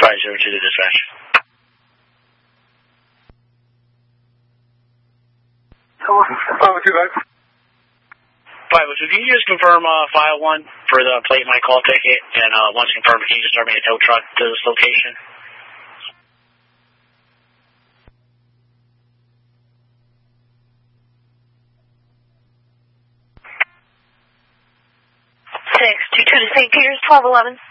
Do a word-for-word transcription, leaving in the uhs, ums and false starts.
five zero two to dispatch. Hello, five oh two back. five oh two, can you just confirm uh, file one for the plate my call ticket? And uh, once confirmed, can you just start me a tow truck to this location? six two two to Saint Peter's, twelve eleven.